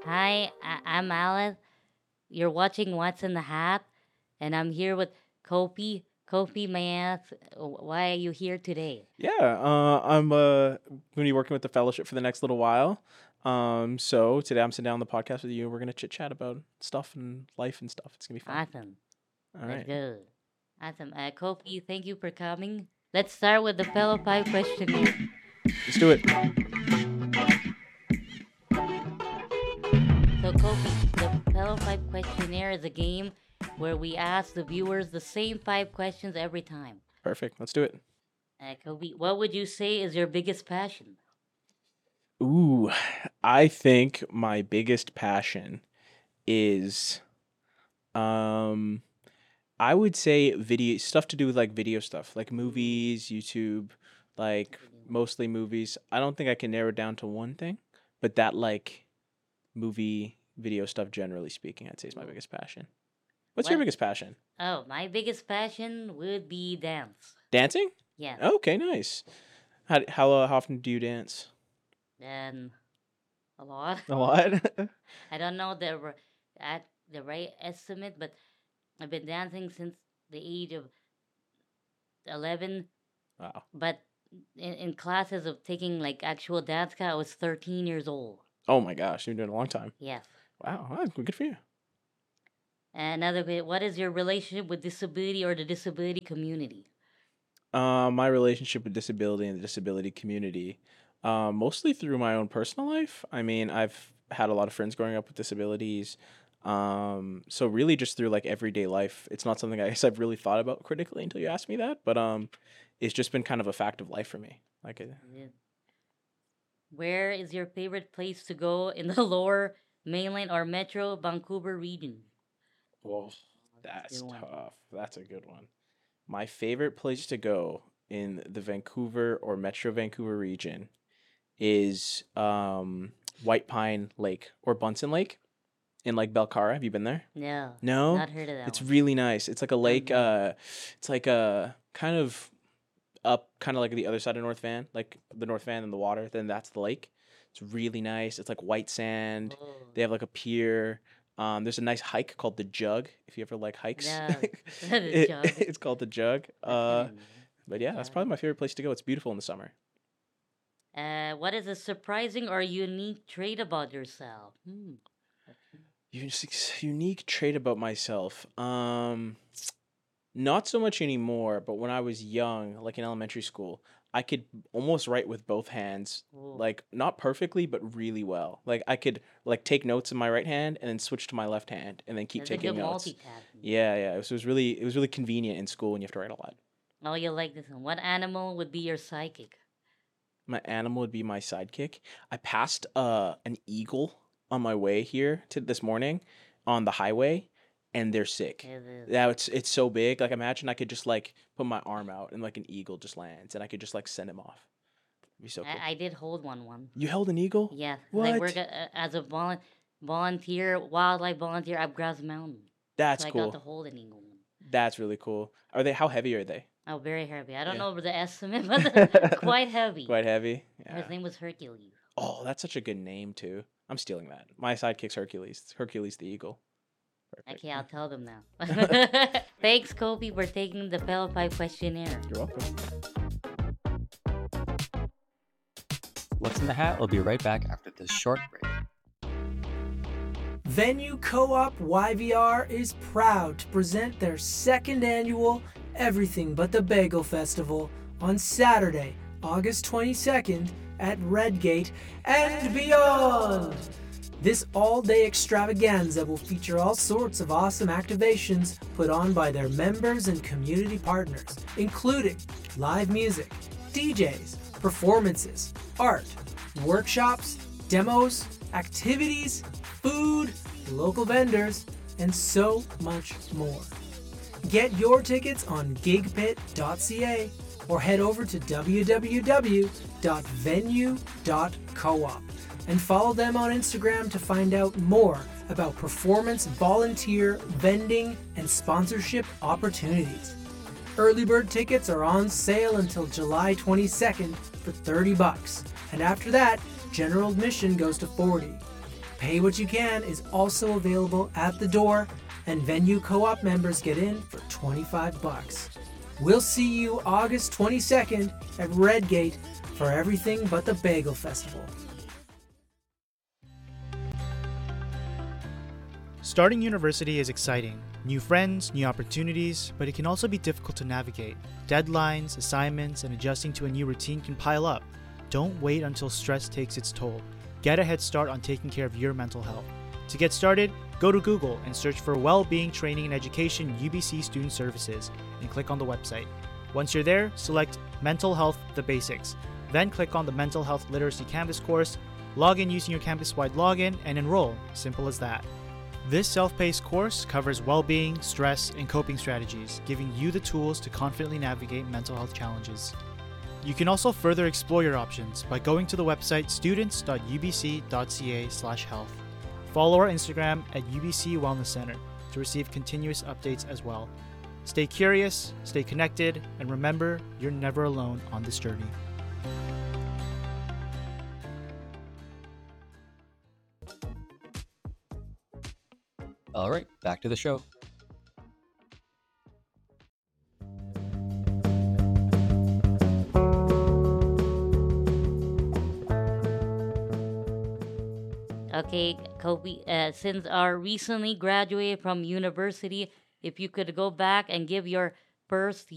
Hi, I'm Alice. You're watching What's in the Hat, and I'm here with Kopi. Kopi, may I ask, why are you here today? Yeah, I'm going to be working with the fellowship for the next little while. So today I'm sitting down on the podcast with you. We're gonna chit chat about stuff and life and stuff. It's gonna be fun. Awesome. All That's right, good. Awesome. Kopi, thank you for coming. Let's start with the fellow five questionnaire. let's do it. So, Kopi, the fellow five questionnaire is a game where we ask the viewers the same five questions every time. Perfect. Let's do it. Kopi, what would you say is your biggest passion? Ooh, I think my biggest passion is, um, I would say video stuff to do with like video stuff, like movies, YouTube, like mostly movies. I don't think I can narrow it down to one thing, but that like movie video stuff generally speaking, I'd say is my biggest passion. What's your What? biggest passion? Oh, my biggest passion would be dance. Dancing? Yes. Okay, nice. How often do you dance? Then a lot. A lot. I don't know at the right estimate, but I've been dancing since the age of 11. Wow. But in classes of taking like actual dance class, I was 13 years old. Oh my gosh, you've been doing it a long time. Yes. Wow, good for you. Another bit, what is your relationship with disability or the disability community? My relationship with disability and the disability community, mostly through my own personal life. I mean, I've had a lot of friends growing up with disabilities. So really just through like everyday life. It's not something I guess I've really thought about critically until you asked me that, but it's just been kind of a fact of life for me. Yeah. Where is your favorite place to go in the lower mainland or metro Vancouver region? well, That's a that's good one. tough. That's a good one. My favorite place to go in the Vancouver or Metro Vancouver region is White Pine Lake or Bunsen Lake in like Belcara. Have you been there? No, No? not heard of that It's one. really nice. It's like a Sounds lake, nice. it's like a kind of up kind of like the other side of North Van, like the North Van and the water, then that's the lake. It's really nice. It's like white sand. Oh, They have like a pier. There's a nice hike called the Jug. If you ever like hikes, no, the jug. it's called the Jug. That's kind of neat. But yeah, that's Yeah. probably my favorite place to go. It's beautiful in the summer. What is a surprising or unique trait about yourself? Unique trait about myself. Not so much anymore, but when I was young, like in elementary school, I could almost write with both hands, Oh, like not perfectly, but really well. Like I could like take notes in my right hand and then switch to my left hand and then keep that's a taking good notes. multitasking. Yeah, yeah. It was really convenient in school when you have to write a lot. Oh, you like this one. What animal would be your psychic? My animal would be my sidekick. I passed an eagle on my way here to this morning on the highway, and they're sick. It is. Now it's so big. Like imagine I could just like put my arm out and like an eagle just lands, and I could just like send him off. It'd be so cool. I did hold one. You held an eagle? Yeah, 'cause I work What? as a volunteer, wildlife volunteer up Grouse Mountain. That's So I got to cool. hold an eagle. That's really cool. Are they? How heavy are they? Oh, very heavy. I don't Yeah. know the estimate, but quite heavy. Quite heavy. His Yeah. name was Hercules. Oh, that's such a good name too. I'm stealing that. My sidekick's Hercules. It's Hercules the eagle. Perfect. Okay, I'll tell them now. Thanks, Kobe, for taking the Fellow Five questionnaire. You're welcome. What's in the Hat will be right back after this short break. Venue Co-op YVR is proud to present their second annual Everything But the Bagel Festival on Saturday, August 22nd at Redgate and beyond. This all-day extravaganza will feature all sorts of awesome activations put on by their members and community partners, including live music, DJs, performances, art, workshops, demos, activities, food, local vendors, and so much more. Get your tickets on gigpit.ca or head over to www.venue.coop and follow them on Instagram to find out more about performance, volunteer, vending, and sponsorship opportunities. Early bird tickets are on sale until July 22nd for $30, and after that, general admission goes to $40. Pay What You Can is also available at the door, and venue co-op members get in for $25. We'll see you August 22nd at Redgate for Everything But the Bagel Festival. Starting university is exciting. New friends, new opportunities, but it can also be difficult to navigate. Deadlines, assignments, and adjusting to a new routine can pile up. Don't wait until stress takes its toll. Get a head start on taking care of your mental health. To get started, go to Google and search for Wellbeing Training and Education UBC Student Services and click on the website. Once you're there, select Mental Health The Basics. Then click on the Mental Health Literacy Canvas course, log in using your campus-wide login, and enroll. Simple as that. This self-paced course covers well-being, stress, and coping strategies, giving you the tools to confidently navigate mental health challenges. You can also further explore your options by going to the website students.ubc.ca/health. Follow our Instagram at UBC Wellness Center to receive continuous updates as well. Stay curious, stay connected, and remember, you're never alone on this journey. All right, back to the show. Okay, Kobe, since our recently graduated from university, if you could go back and give your first